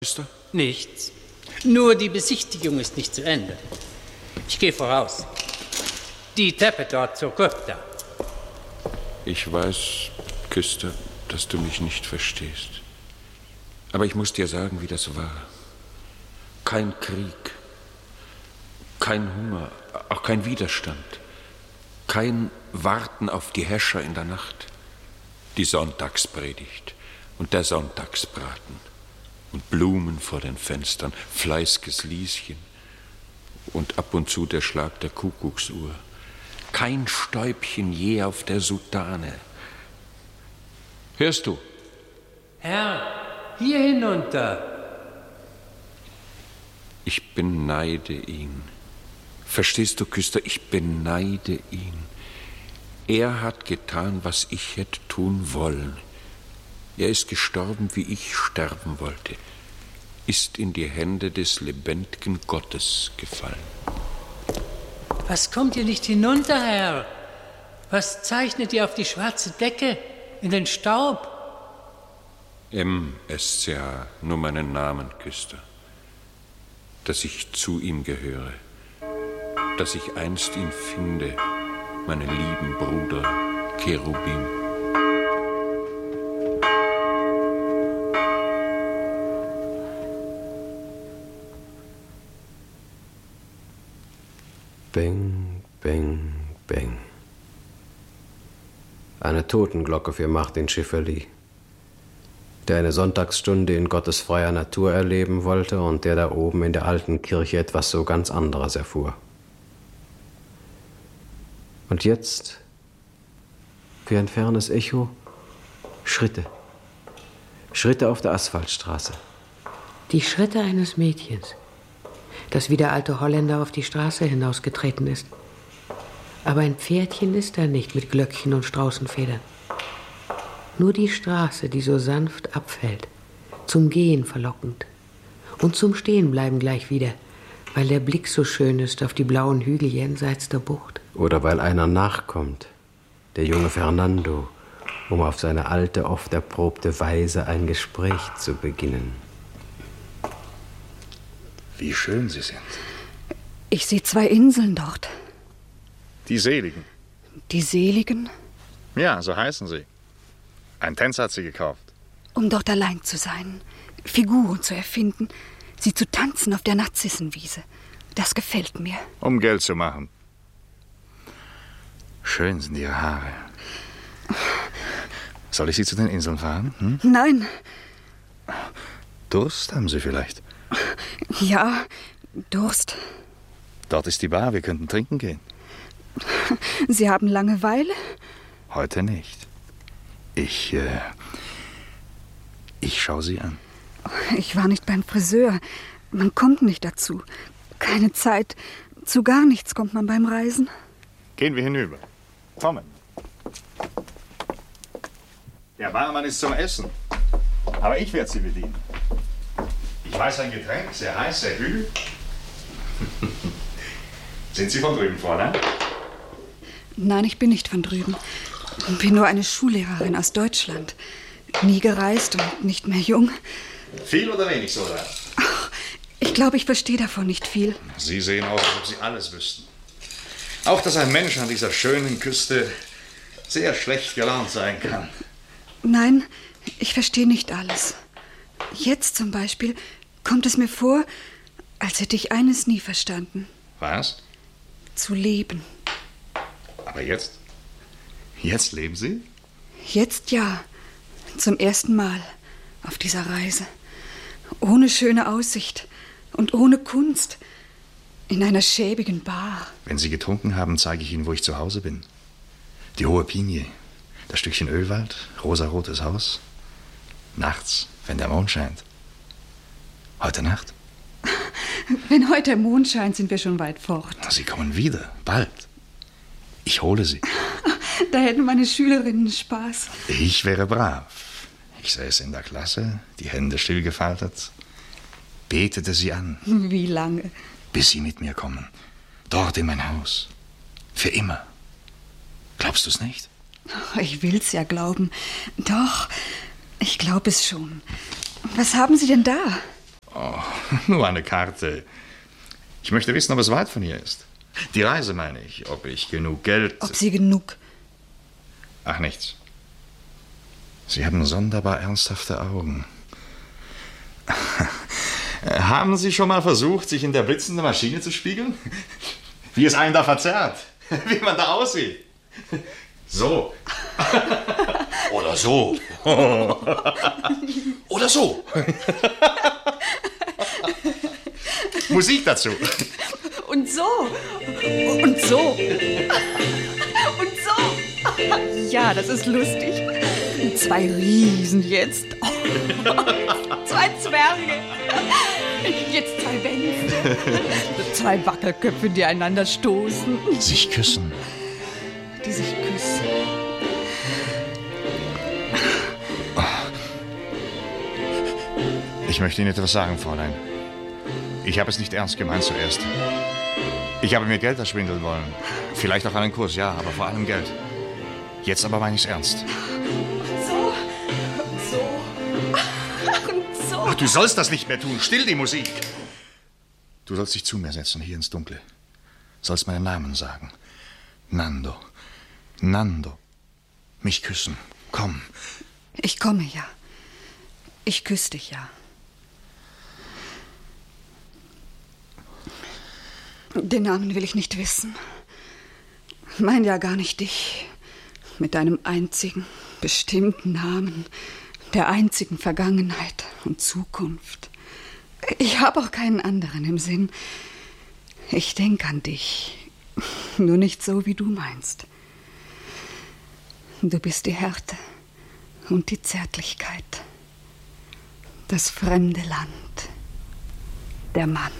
Ist da? Nichts. Nur die Besichtigung ist nicht zu Ende. Ich gehe voraus. Die Treppe dort zur Krypta. Ich weiß, Küster, dass du mich nicht verstehst. Aber ich muss dir sagen, wie das war. Kein Krieg, kein Hunger, auch kein Widerstand, kein Warten auf die Herrscher in der Nacht. Die Sonntagspredigt und der Sonntagsbraten und Blumen vor den Fenstern, fleißiges Lieschen und ab und zu der Schlag der Kuckucksuhr. Kein Stäubchen je auf der Soutane. Hörst du? Herr, hier hinunter. Ich beneide ihn. Verstehst du, Küster, ich beneide ihn. Er hat getan, was ich hätte tun wollen. Er ist gestorben, wie ich sterben wollte, ist in die Hände des lebendigen Gottes gefallen. Was kommt ihr nicht hinunter, Herr? Was zeichnet ihr auf die schwarze Decke, in den Staub? MSCH, nur meinen Namen, Küster. Dass ich zu ihm gehöre, dass ich einst ihn finde, meinen lieben Bruder Cherubim. Bing, bing, bing. Eine Totenglocke für Martin Schifferli, der eine Sonntagsstunde in Gottes freier Natur erleben wollte und der da oben in der alten Kirche etwas so ganz anderes erfuhr. Und jetzt, wie ein fernes Echo, Schritte. Schritte auf der Asphaltstraße. Die Schritte eines Mädchens, das wie der alte Holländer auf die Straße hinausgetreten ist. Aber ein Pferdchen ist da nicht mit Glöckchen und Straußenfedern. Nur die Straße, die so sanft abfällt, zum Gehen verlockend und zum Stehenbleiben gleich wieder, weil der Blick so schön ist auf die blauen Hügel jenseits der Bucht. Oder weil einer nachkommt, der junge Fernando, um auf seine alte, oft erprobte Weise ein Gespräch zu beginnen. Wie schön Sie sind. Ich sehe 2 Inseln dort. Die Seligen. Die Seligen? Ja, so heißen sie. Ein Tänzer hat sie gekauft. Um dort allein zu sein, Figuren zu erfinden, sie zu tanzen auf der Narzissenwiese. Das gefällt mir. Um Geld zu machen. Schön sind Ihre Haare. Soll ich Sie zu den Inseln fahren? Hm? Nein. Durst haben Sie vielleicht? Ja, Durst. Dort ist die Bar, wir könnten trinken gehen. Sie haben Langeweile? Heute nicht. Ich schaue Sie an. Ich war nicht beim Friseur. Man kommt nicht dazu. Keine Zeit. Zu gar nichts kommt man beim Reisen. Gehen wir hinüber. Kommen. Der Barmann ist zum Essen. Aber ich werde Sie bedienen. Ich weiß ein Getränk, sehr heiß, sehr kühl. Sind Sie von drüben, Fräulein? Nein, ich bin nicht von drüben. Ich bin nur eine Schullehrerin aus Deutschland. Nie gereist und nicht mehr jung. Viel oder wenig, Soda? Ach, ich glaube, ich verstehe davon nicht viel. Sie sehen aus, als ob Sie alles wüssten. Auch, dass ein Mensch an dieser schönen Küste sehr schlecht gelaunt sein kann. Nein, ich verstehe nicht alles. Jetzt zum Beispiel kommt es mir vor, als hätte ich eines nie verstanden. Was? Zu leben. Aber jetzt? Jetzt leben Sie? Jetzt ja. Zum ersten Mal auf dieser Reise. Ohne schöne Aussicht und ohne Kunst. In einer schäbigen Bar. Wenn Sie getrunken haben, zeige ich Ihnen, wo ich zu Hause bin. Die hohe Pinie, das Stückchen Ölwald, rosarotes Haus. Nachts, wenn der Mond scheint. Heute Nacht? Wenn heute der Mond scheint, sind wir schon weit fort. Sie kommen wieder, bald. Ich hole Sie. Da hätten meine Schülerinnen Spaß. Ich wäre brav. Ich säße in der Klasse, die Hände still gefaltet, betete sie an. Wie lange? Bis Sie mit mir kommen. Dort in mein Haus. Für immer. Glaubst du es nicht? Ich will's ja glauben. Doch, ich glaube es schon. Was haben Sie denn da? Oh, nur eine Karte. Ich möchte wissen, ob es weit von hier ist. Die Reise meine ich, ob ich genug Geld... Ob Sie genug... Ach, nichts. Sie haben sonderbar ernsthafte Augen. Haben Sie schon mal versucht, sich in der blitzenden Maschine zu spiegeln? Wie es einen da verzerrt. Wie man da aussieht. So. Oder so. Oder so. Musik dazu. Und so. Und so. Und so. Ja, das ist lustig. 2 Riesen jetzt. 2 Zwerge. Jetzt 2 Wände. 2 Wackelköpfe, die einander stoßen. Sich küssen. Die sich küssen. Ich möchte Ihnen etwas sagen, Fräulein. Ich habe es nicht ernst gemeint zuerst. Ich habe mir Geld erschwindeln wollen. Vielleicht auch einen Kurs, ja, aber vor allem Geld. Jetzt aber meine ich es ernst. So. So. Und so. Ach, du sollst das nicht mehr tun. Still die Musik. Du sollst dich zu mir setzen, hier ins Dunkle. Sollst meinen Namen sagen. Nando. Nando. Mich küssen. Komm. Ich komme, ja. Ich küsse dich, ja. Den Namen will ich nicht wissen. Mein ja gar nicht dich. Mit deinem einzigen, bestimmten Namen, der einzigen Vergangenheit und Zukunft. Ich habe auch keinen anderen im Sinn. Ich denke an dich, nur nicht so, wie du meinst. Du bist die Härte und die Zärtlichkeit, das fremde Land, der Mann.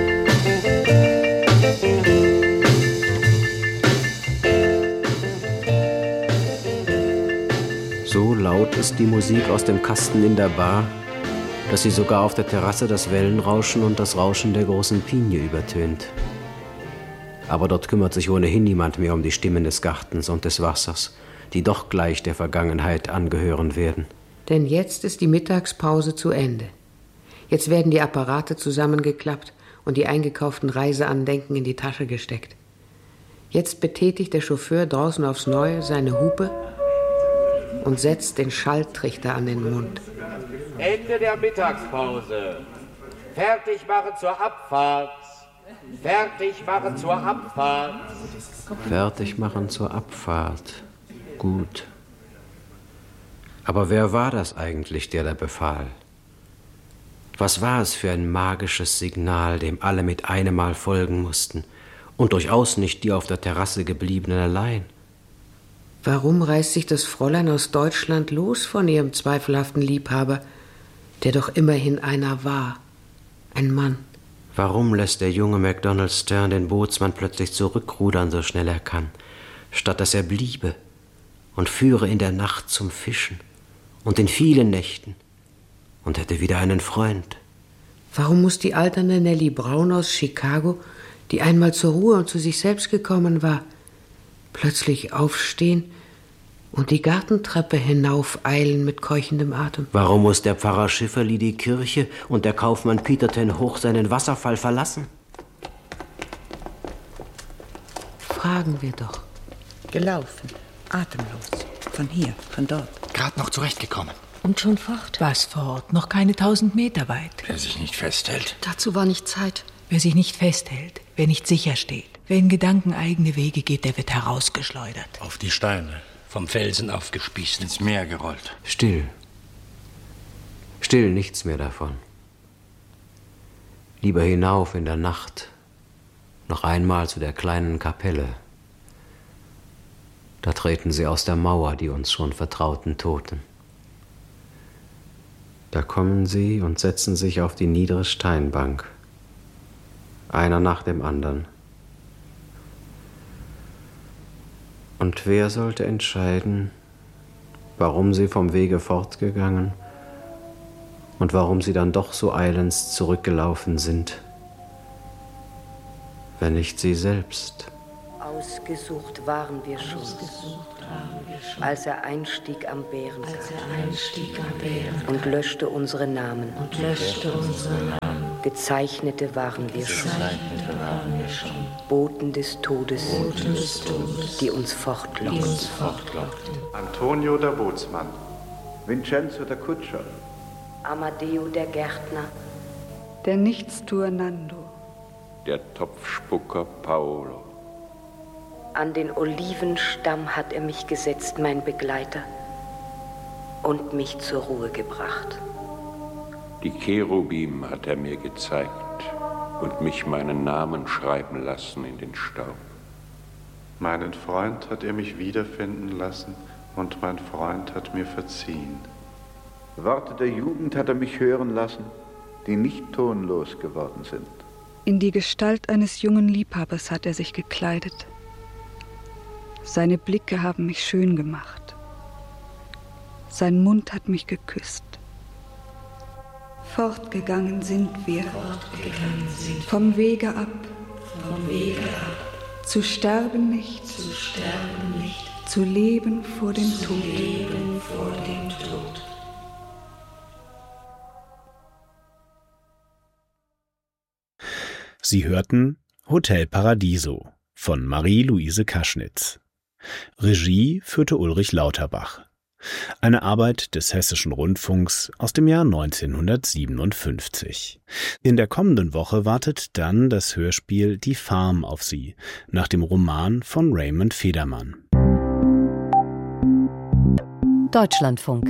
So laut ist die Musik aus dem Kasten in der Bar, dass sie sogar auf der Terrasse das Wellenrauschen und das Rauschen der großen Pinie übertönt. Aber dort kümmert sich ohnehin niemand mehr um die Stimmen des Gartens und des Wassers, die doch gleich der Vergangenheit angehören werden. Denn jetzt ist die Mittagspause zu Ende. Jetzt werden die Apparate zusammengeklappt und die eingekauften Reiseandenken in die Tasche gesteckt. Jetzt betätigt der Chauffeur draußen aufs Neue seine Hupe und setzt den Schalltrichter an den Mund. Ende der Mittagspause. Fertig machen zur Abfahrt. Fertig machen zur Abfahrt. Fertig machen zur Abfahrt. Gut. Aber wer war das eigentlich, der da befahl? Was war es für ein magisches Signal, dem alle mit einem Mal folgen mussten? Und durchaus nicht die auf der Terrasse gebliebenen allein. Warum reißt sich das Fräulein aus Deutschland los von ihrem zweifelhaften Liebhaber, der doch immerhin einer war, ein Mann? Warum lässt der junge Macdonald Stern den Bootsmann plötzlich zurückrudern, so schnell er kann, statt dass er bliebe und führe in der Nacht zum Fischen und in vielen Nächten und hätte wieder einen Freund? Warum muss die alternde Nellie Brown aus Chicago, die einmal zur Ruhe und zu sich selbst gekommen war, plötzlich aufstehen und die Gartentreppe hinaufeilen mit keuchendem Atem? Warum muss der Pfarrer Schifferli die Kirche und der Kaufmann Peter ten Hoch seinen Wasserfall verlassen? Fragen wir doch. Gelaufen, atemlos, von hier, von dort. Gerade noch zurechtgekommen. Und schon fort. Was fort? Noch keine 1000 Meter weit. Wer sich nicht festhält. Dazu war nicht Zeit. Wer sich nicht festhält, wer nicht sicher steht, wer in Gedanken eigene Wege geht, der wird herausgeschleudert. Auf die Steine, vom Felsen aufgespießt, ins Meer gerollt. Still. Still, nichts mehr davon. Lieber hinauf in der Nacht, noch einmal zu der kleinen Kapelle. Da treten sie aus der Mauer, die uns schon vertrauten Toten. Da kommen sie und setzen sich auf die niedere Steinbank. Einer nach dem anderen. Und wer sollte entscheiden, warum sie vom Wege fortgegangen und warum sie dann doch so eilends zurückgelaufen sind, wenn nicht sie selbst? Ausgesucht waren wir schon, als er einstieg am Bärengarten und löschte unsere Namen. Gezeichnete waren wir schon, Boten des Todes, die uns fortlockten. Antonio der Bootsmann, Vincenzo der Kutscher, Amadeo der Gärtner, der Nichtstuer Nando, der Topfspucker Paolo. An den Olivenstamm hat er mich gesetzt, mein Begleiter, und mich zur Ruhe gebracht. Die Cherubim hat er mir gezeigt und mich meinen Namen schreiben lassen in den Staub. Meinen Freund hat er mich wiederfinden lassen und mein Freund hat mir verziehen. Worte der Jugend hat er mich hören lassen, die nicht tonlos geworden sind. In die Gestalt eines jungen Liebhabers hat er sich gekleidet. Seine Blicke haben mich schön gemacht. Sein Mund hat mich geküsst. Fortgegangen sind wir, vom Wege ab, zu sterben nicht, zu leben vor dem Tod. Sie hörten Hotel Paradiso von Marie-Louise Kaschnitz. Regie führte Ulrich Lauterbach. Eine Arbeit des Hessischen Rundfunks aus dem Jahr 1957. In der kommenden Woche wartet dann das Hörspiel Die Farm auf Sie, nach dem Roman von Raymond Federmann. Deutschlandfunk.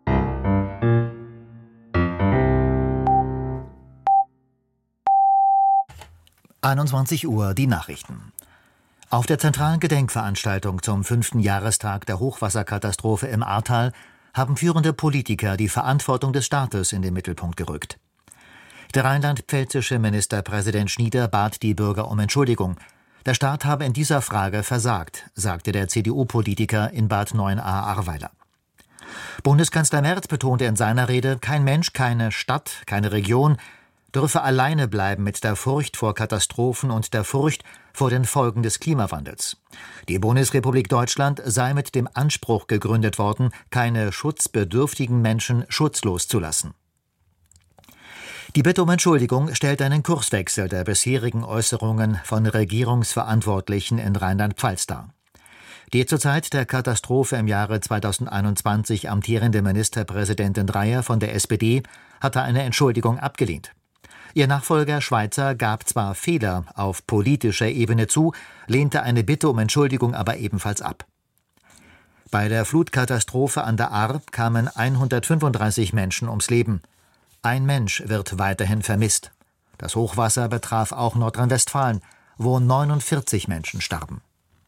Uhr die Nachrichten. Auf der zentralen Gedenkveranstaltung zum 5. Jahrestag der Hochwasserkatastrophe im Ahrtal haben führende Politiker die Verantwortung des Staates in den Mittelpunkt gerückt. Der rheinland-pfälzische Ministerpräsident Schnieder bat die Bürger um Entschuldigung. Der Staat habe in dieser Frage versagt, sagte der CDU-Politiker in Bad Neuenahr-Ahrweiler. Bundeskanzler Merz betonte in seiner Rede, kein Mensch, keine Stadt, keine Region dürfe alleine bleiben mit der Furcht vor Katastrophen und der Furcht vor den Folgen des Klimawandels. Die Bundesrepublik Deutschland sei mit dem Anspruch gegründet worden, keine schutzbedürftigen Menschen schutzlos zu lassen. Die Bitte um Entschuldigung stellt einen Kurswechsel der bisherigen Äußerungen von Regierungsverantwortlichen in Rheinland-Pfalz dar. Die zur Zeit der Katastrophe im Jahre 2021 amtierende Ministerpräsidentin Dreyer von der SPD hatte eine Entschuldigung abgelehnt. Ihr Nachfolger Schweizer gab zwar Fehler auf politischer Ebene zu, lehnte eine Bitte um Entschuldigung aber ebenfalls ab. Bei der Flutkatastrophe an der Ahr kamen 135 Menschen ums Leben. Ein Mensch wird weiterhin vermisst. Das Hochwasser betraf auch Nordrhein-Westfalen, wo 49 Menschen starben.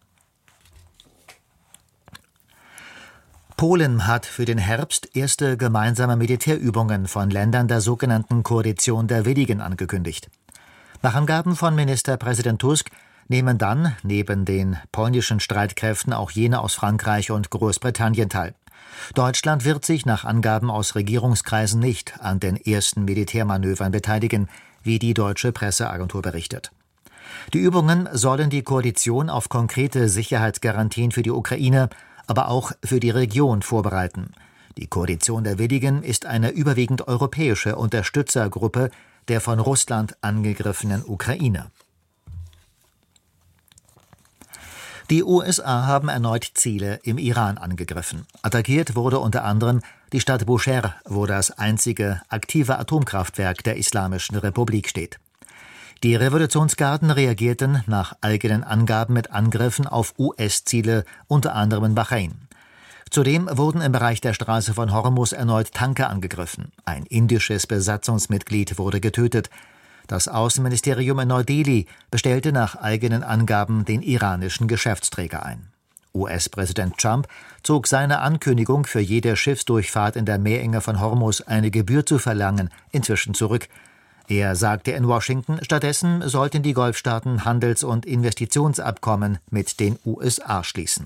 Polen hat für den Herbst erste gemeinsame Militärübungen von Ländern der sogenannten Koalition der Willigen angekündigt. Nach Angaben von Ministerpräsident Tusk nehmen dann neben den polnischen Streitkräften auch jene aus Frankreich und Großbritannien teil. Deutschland wird sich nach Angaben aus Regierungskreisen nicht an den ersten Militärmanövern beteiligen, wie die deutsche Presseagentur berichtet. Die Übungen sollen die Koalition auf konkrete Sicherheitsgarantien für die Ukraine, aber auch für die Region vorbereiten. Die Koalition der Willigen ist eine überwiegend europäische Unterstützergruppe der von Russland angegriffenen Ukraine. Die USA haben erneut Ziele im Iran angegriffen. Attackiert wurde unter anderem die Stadt Bushehr, wo das einzige aktive Atomkraftwerk der Islamischen Republik steht. Die Revolutionsgarden reagierten nach eigenen Angaben mit Angriffen auf US-Ziele, unter anderem in Bahrain. Zudem wurden im Bereich der Straße von Hormuz erneut Tanker angegriffen. Ein indisches Besatzungsmitglied wurde getötet. Das Außenministerium in Neu-Delhi bestellte nach eigenen Angaben den iranischen Geschäftsträger ein. US-Präsident Trump zog seine Ankündigung, für jede Schiffsdurchfahrt in der Meerenge von Hormuz eine Gebühr zu verlangen, inzwischen zurück. Er sagte in Washington, stattdessen sollten die Golfstaaten Handels- und Investitionsabkommen mit den USA schließen.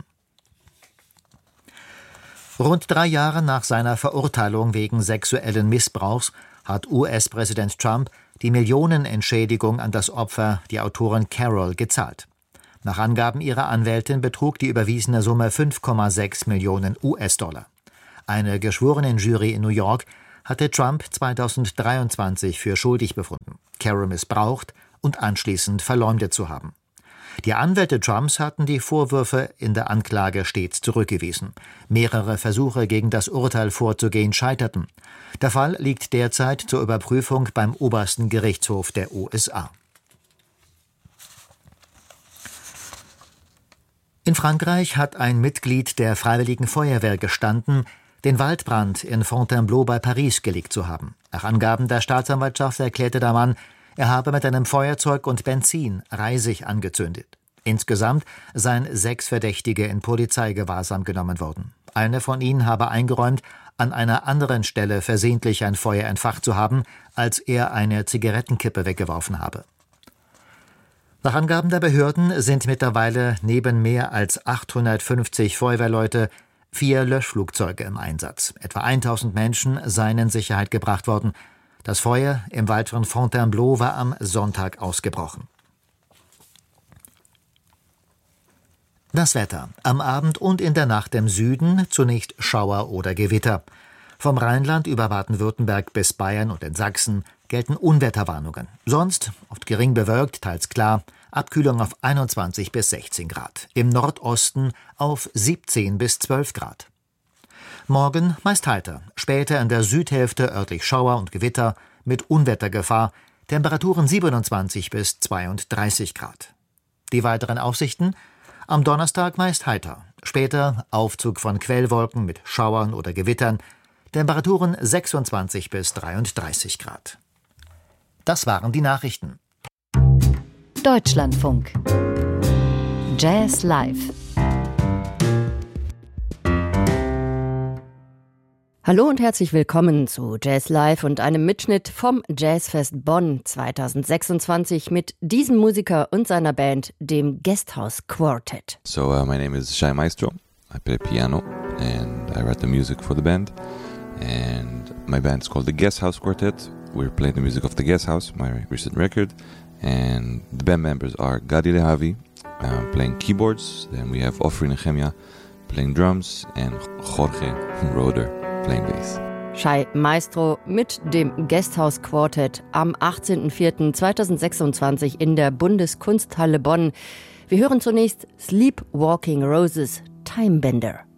Rund 3 Jahre nach seiner Verurteilung wegen sexuellen Missbrauchs hat US-Präsident Trump die Millionenentschädigung an das Opfer, die Autorin Carol, gezahlt. Nach Angaben ihrer Anwältin betrug die überwiesene Summe 5,6 Millionen US-Dollar. Eine Geschworenenjury in New York hatte Trump 2023 für schuldig befunden. Carroll missbraucht und anschließend verleumdet zu haben. Die Anwälte Trumps hatten die Vorwürfe in der Anklage stets zurückgewiesen. Mehrere Versuche, gegen das Urteil vorzugehen, scheiterten. Der Fall liegt derzeit zur Überprüfung beim obersten Gerichtshof der USA. In Frankreich hat ein Mitglied der Freiwilligen Feuerwehr gestanden, den Waldbrand in Fontainebleau bei Paris gelegt zu haben. Nach Angaben der Staatsanwaltschaft erklärte der Mann, er habe mit einem Feuerzeug und Benzin Reisig angezündet. Insgesamt seien 6 Verdächtige in Polizeigewahrsam genommen worden. Einer von ihnen habe eingeräumt, an einer anderen Stelle versehentlich ein Feuer entfacht zu haben, als er eine Zigarettenkippe weggeworfen habe. Nach Angaben der Behörden sind mittlerweile neben mehr als 850 Feuerwehrleute 4 Löschflugzeuge im Einsatz. Etwa 1000 Menschen seien in Sicherheit gebracht worden. Das Feuer im Wald von Fontainebleau war am Sonntag ausgebrochen. Das Wetter. Am Abend und in der Nacht im Süden zunächst Schauer oder Gewitter. Vom Rheinland über Baden-Württemberg bis Bayern und in Sachsen gelten Unwetterwarnungen. Sonst oft gering bewölkt, teils klar, Abkühlung auf 21 bis 16 Grad. Im Nordosten auf 17 bis 12 Grad. Morgen meist heiter, später in der Südhälfte örtlich Schauer und Gewitter mit Unwettergefahr, Temperaturen 27 bis 32 Grad. Die weiteren Aussichten: am Donnerstag meist heiter, später Aufzug von Quellwolken mit Schauern oder Gewittern, Temperaturen 26 bis 33 Grad. Das waren die Nachrichten. Deutschlandfunk. Jazz Live. Hallo und herzlich willkommen zu Jazz Live und einem Mitschnitt vom Jazzfest Bonn 2026 mit diesem Musiker und seiner Band, dem Guesthouse Quartet. So my name is Shai Maestro. I play piano and I write the music for the band. And my band is called the Guesthouse Quartet. We're playing the music of the Guesthouse, my recent record. And the band members are Gadi Lehavi, playing keyboards. Then we have Ofri Nehemia playing drums and Jorge Roder playing bass. Shai Maestro mit dem Guesthouse Quartet am 18.04.2026 in der Bundeskunsthalle Bonn. Wir hören zunächst Sleepwalking Roses, Timebender.